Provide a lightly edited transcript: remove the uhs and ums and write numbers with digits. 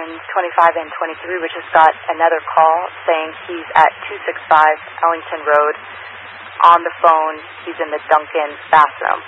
stations 25 and 23, we just got another call saying he's at 265 Ellington Road. On the phone, he's in the Dunkin' bathroom.